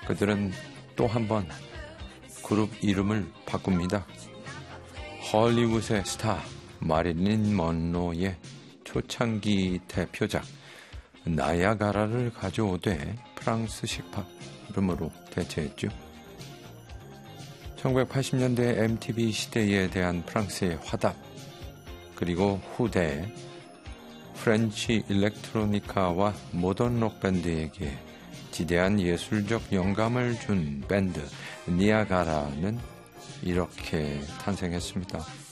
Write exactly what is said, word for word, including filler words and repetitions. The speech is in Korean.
그들은 또 한 번 그룹 이름을 바꿉니다. 헐리우드의 스타 마릴린 먼로의 초창기 대표작 나야가라를 가져오되 프랑스식 발음으로 대체했죠. 천구백팔십 년대 엠티비 시대에 대한 프랑스의 화답, 그리고 후대 프렌치 일렉트로니카와 모던 록 밴드에게 지대한 예술적 영감을 준 밴드 니아가라는 이렇게 탄생했습니다.